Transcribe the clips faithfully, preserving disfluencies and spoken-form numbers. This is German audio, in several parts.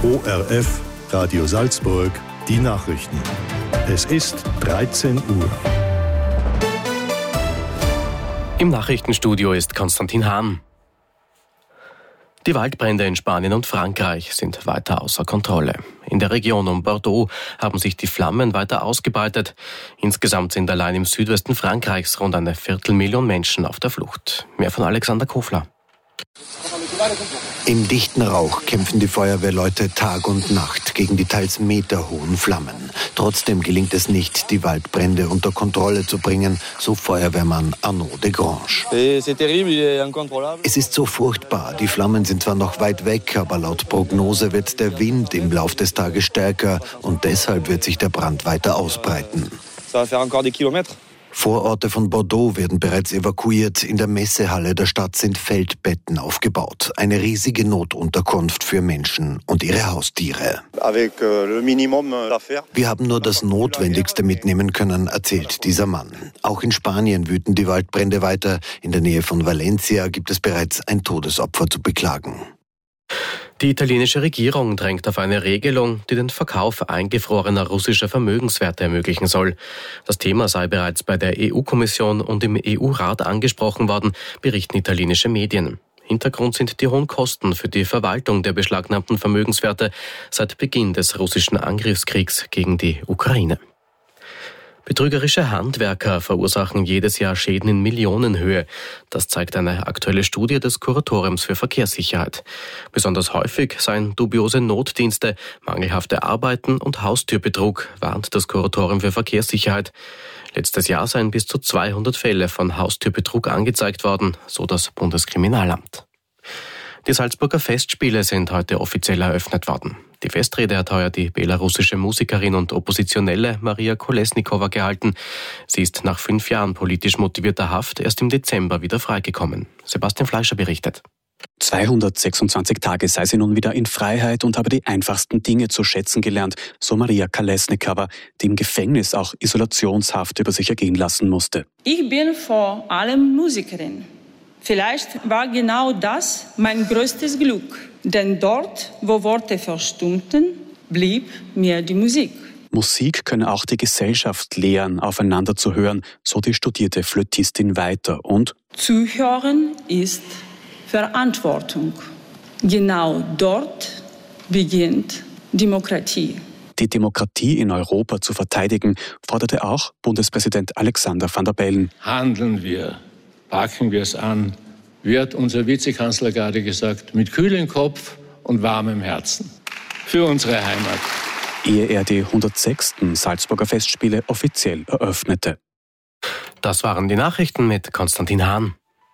O R F, Radio Salzburg, die Nachrichten. Es ist dreizehn Uhr. Im Nachrichtenstudio ist Konstantin Hahn. Die Waldbrände in Spanien und Frankreich sind weiter außer Kontrolle. In der Region um Bordeaux haben sich die Flammen weiter ausgebreitet. Insgesamt sind allein im Südwesten Frankreichs rund eine Viertelmillion Menschen auf der Flucht. Mehr von Alexander Kofler. Im dichten Rauch kämpfen die Feuerwehrleute Tag und Nacht gegen die teils meterhohen Flammen. Trotzdem gelingt es nicht, die Waldbrände unter Kontrolle zu bringen, so Feuerwehrmann Arnaud de Grange. Es ist so furchtbar. Die Flammen sind zwar noch weit weg, aber laut Prognose wird der Wind im Lauf des Tages stärker und deshalb wird sich der Brand weiter ausbreiten. Vororte von Bordeaux werden bereits evakuiert. In der Messehalle der Stadt sind Feldbetten aufgebaut. Eine riesige Notunterkunft für Menschen und ihre Haustiere. Wir haben nur das Notwendigste mitnehmen können, erzählt dieser Mann. Auch in Spanien wüten die Waldbrände weiter. In der Nähe von Valencia gibt es bereits ein Todesopfer zu beklagen. Die italienische Regierung drängt auf eine Regelung, die den Verkauf eingefrorener russischer Vermögenswerte ermöglichen soll. Das Thema sei bereits bei der E U-Kommission und im E U-Rat angesprochen worden, berichten italienische Medien. Hintergrund sind die hohen Kosten für die Verwaltung der beschlagnahmten Vermögenswerte seit Beginn des russischen Angriffskriegs gegen die Ukraine. Betrügerische Handwerker verursachen jedes Jahr Schäden in Millionenhöhe. Das zeigt eine aktuelle Studie des Kuratoriums für Verkehrssicherheit. Besonders häufig seien dubiose Notdienste, mangelhafte Arbeiten und Haustürbetrug, warnt das Kuratorium für Verkehrssicherheit. Letztes Jahr seien bis zu zweihundert Fälle von Haustürbetrug angezeigt worden, so das Bundeskriminalamt. Die Salzburger Festspiele sind heute offiziell eröffnet worden. Die Festrede hat heuer die belarussische Musikerin und Oppositionelle Maria Kolesnikova gehalten. Sie ist nach fünf Jahren politisch motivierter Haft erst im Dezember wieder freigekommen. Sebastian Fleischer berichtet. zweihundertsechsundzwanzig Tage sei sie nun wieder in Freiheit und habe die einfachsten Dinge zu schätzen gelernt, so Maria Kolesnikova, die im Gefängnis auch Isolationshaft über sich ergehen lassen musste. Ich bin vor allem Musikerin. Vielleicht war genau das mein größtes Glück, denn dort, wo Worte verstummten, blieb mir die Musik. Musik könne auch die Gesellschaft lehren, aufeinander zu hören, so die studierte Flötistin weiter. Und Zuhören ist Verantwortung. Genau dort beginnt Demokratie. Die Demokratie in Europa zu verteidigen, forderte auch Bundespräsident Alexander Van der Bellen. Handeln wir. Packen wir es an, wie hat unser Vizekanzler gerade gesagt, mit kühlem Kopf und warmem Herzen für unsere Heimat. Ehe er die hundertsechsten Salzburger Festspiele offiziell eröffnete. Das waren die Nachrichten mit Konstantin Hahn.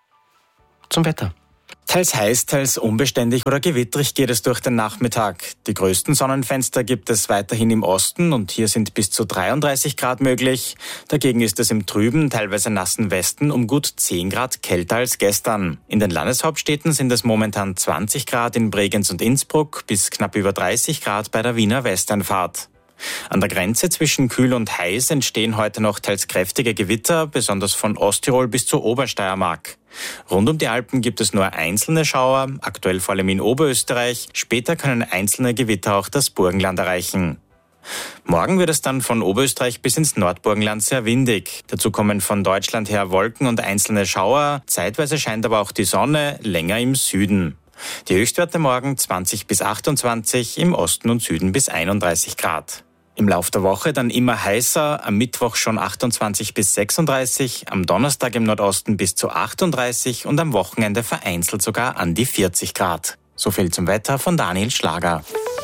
Zum Wetter. Teils heiß, teils unbeständig oder gewittrig geht es durch den Nachmittag. Die größten Sonnenfenster gibt es weiterhin im Osten und hier sind bis zu dreiunddreißig Grad möglich. Dagegen ist es im trüben, teilweise nassen Westen um gut zehn Grad kälter als gestern. In den Landeshauptstädten sind es momentan zwanzig Grad in Bregenz und Innsbruck bis knapp über dreißig Grad bei der Wiener Westernfahrt. An der Grenze zwischen kühl und heiß entstehen heute noch teils kräftige Gewitter, besonders von Osttirol bis zur Obersteiermark. Rund um die Alpen gibt es nur einzelne Schauer, aktuell vor allem in Oberösterreich. Später können einzelne Gewitter auch das Burgenland erreichen. Morgen wird es dann von Oberösterreich bis ins Nordburgenland sehr windig. Dazu kommen von Deutschland her Wolken und einzelne Schauer. Zeitweise scheint aber auch die Sonne, länger im Süden. Die Höchstwerte morgen zwanzig bis achtundzwanzig, im Osten und Süden bis einunddreißig Grad. Im Lauf der Woche dann immer heißer, am Mittwoch schon achtundzwanzig bis sechsunddreißig, am Donnerstag im Nordosten bis zu achtunddreißig und am Wochenende vereinzelt sogar an die vierzig Grad. So viel zum Wetter von Daniel Schlager.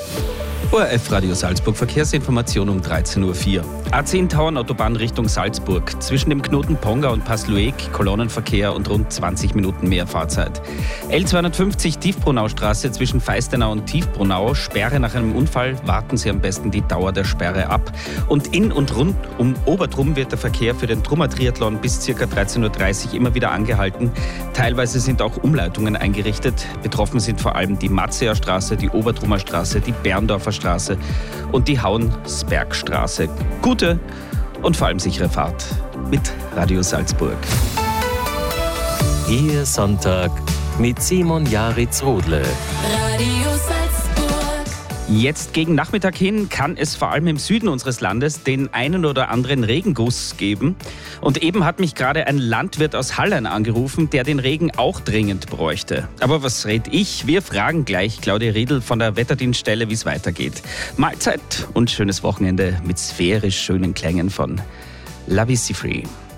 O R F Radio Salzburg Verkehrsinformation um dreizehn Uhr vier. A zehn Tauernautobahn Richtung Salzburg. Zwischen dem Knoten Ponga und Pasluek Kolonnenverkehr und rund zwanzig Minuten mehr Fahrzeit. L zweihundertfünfzig Tiefbrunaustraße zwischen Feistenau und Tiefbrunau. Sperre nach einem Unfall. Warten Sie am besten die Dauer der Sperre ab. Und in und rund um Obertrum wird der Verkehr für den Trummer Triathlon bis ca. dreizehn Uhr dreißig immer wieder angehalten. Teilweise sind auch Umleitungen eingerichtet. Betroffen sind vor allem die Matzeer Straße, die Obertrummer Straße, die Berndorfer Straße und die Hauensbergstraße. Gute und vor allem sichere Fahrt mit Radio Salzburg. Ihr Sonntag mit Simon Jaritz-Rodle. Radio Salzburg. Jetzt gegen Nachmittag hin kann es vor allem im Süden unseres Landes den einen oder anderen Regenguss geben. Und eben hat mich gerade ein Landwirt aus Hallein angerufen, der den Regen auch dringend bräuchte. Aber was red ich? Wir fragen gleich Claudia Riedl von der Wetterdienststelle, wie es weitergeht. Mahlzeit und schönes Wochenende mit sphärisch schönen Klängen von La Vie Si Free.